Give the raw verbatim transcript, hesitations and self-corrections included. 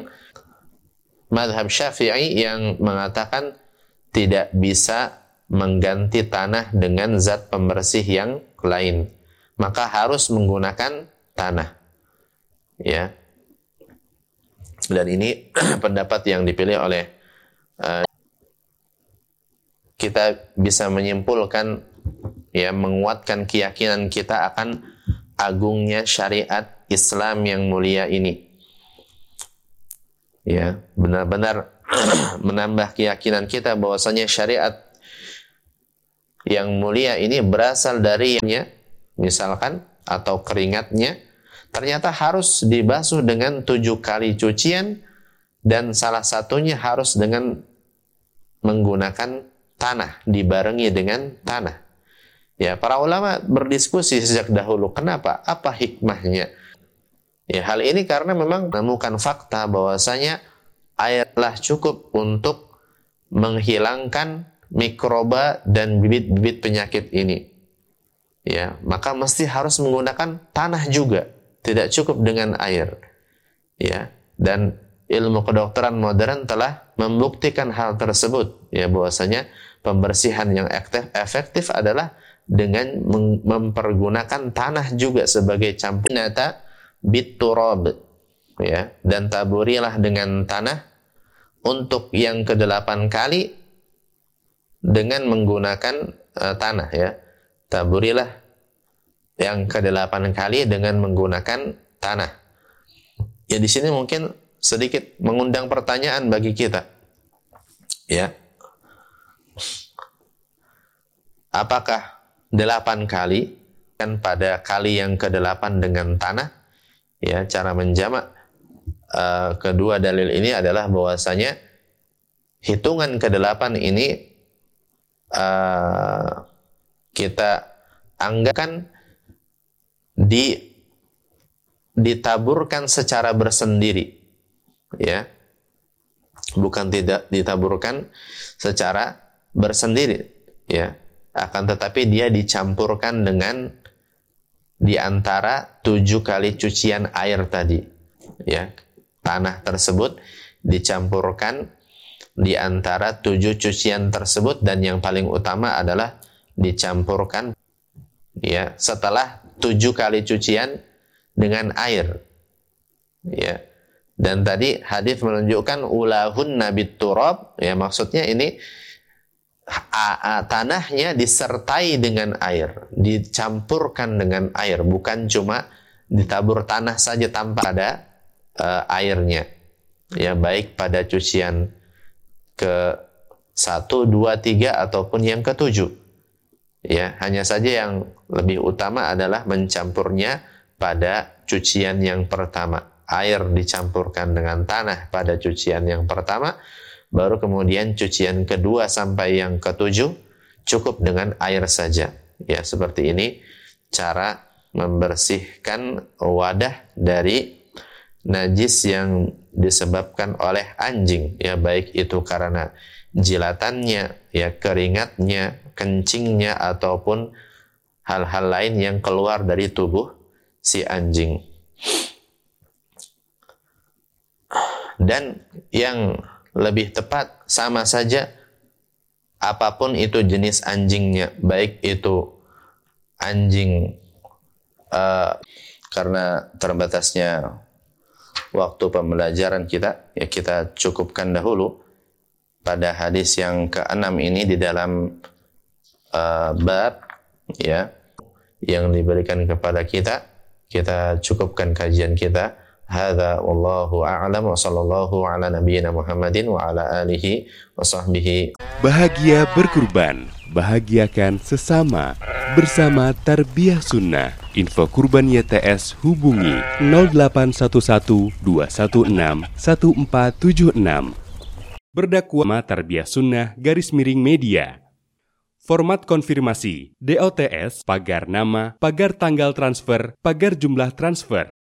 mazhab Syafi'i yang mengatakan tidak bisa mengganti tanah dengan zat pembersih yang lain, maka harus menggunakan tanah. Ya. Dan ini pendapat yang dipilih oleh uh, kita bisa menyimpulkan, ya, menguatkan keyakinan kita akan agungnya syariat Islam yang mulia ini. Ya, benar-benar menambah keyakinan kita bahwasanya syariat yang mulia ini berasal dari yang, misalkan, atau keringatnya, ternyata harus dibasuh dengan tujuh kali cucian, dan salah satunya harus dengan menggunakan tanah, dibarengi dengan tanah. Ya, para ulama berdiskusi sejak dahulu, kenapa? Apa hikmahnya? Ya, hal ini karena memang menemukan fakta bahwasanya airlah cukup untuk menghilangkan mikroba dan bibit-bibit penyakit ini. Ya, maka mesti harus menggunakan tanah juga, tidak cukup dengan air. Ya, dan ilmu kedokteran modern telah membuktikan hal tersebut, ya, bahwasanya pembersihan yang efektif adalah dengan mempergunakan tanah juga sebagai campur. Nata biturab, ya, dan taburilah dengan tanah untuk yang kedelapan kali dengan menggunakan uh, tanah, ya. Taburilah yang kedelapan kali dengan menggunakan tanah. Ya, di sini mungkin sedikit mengundang pertanyaan bagi kita. Ya. Apakah delapan kali kan pada kali yang kedelapan dengan tanah? Ya, cara menjamak uh, kedua dalil ini adalah bahwasanya hitungan kedelapan ini uh, kita anggapkan di ditaburkan secara bersendiri, ya, bukan tidak ditaburkan secara bersendiri, ya, akan tetapi dia dicampurkan dengan di antara tujuh kali cucian air tadi, ya, tanah tersebut dicampurkan di antara tujuh cucian tersebut, dan yang paling utama adalah dicampurkan, ya, setelah tujuh kali cucian dengan air, ya. Dan tadi hadis menunjukkan ulahunna biturab, ya, maksudnya ini A, a, tanahnya disertai dengan air, dicampurkan dengan air, bukan cuma ditabur tanah saja tanpa ada uh, airnya, ya, baik pada cucian ke satu, dua, tiga ataupun yang ketujuh, ya. Hanya saja yang lebih utama adalah mencampurnya pada cucian yang pertama, air dicampurkan dengan tanah pada cucian yang pertama, baru kemudian cucian kedua sampai yang ketujuh cukup dengan air saja. Ya, seperti ini cara membersihkan wadah dari najis yang disebabkan oleh anjing, ya, baik itu karena jilatannya, ya, keringatnya, kencingnya, ataupun hal-hal lain yang keluar dari tubuh si anjing. Dan yang lebih tepat, sama saja apapun itu jenis anjingnya, baik itu anjing uh, karena terbatasnya waktu pembelajaran kita, ya, kita cukupkan dahulu pada hadis yang keenam ini di dalam uh, bab, ya, yang diberikan kepada kita. Kita cukupkan kajian kita. Hadza wallahu a'lam wa sallallahu ala nabiyyina Muhammadin wa ala alihi wa sahbihi. Bahagia berkurban, bahagiakan sesama bersama Tarbiyah Sunnah. Info kurban Y T S hubungi nol delapan satu satu dua satu enam satu empat tujuh enam. Berdakwah Tarbiyah Sunnah garis miring media. Format konfirmasi D O T S, pagar nama, pagar tanggal transfer, pagar jumlah transfer.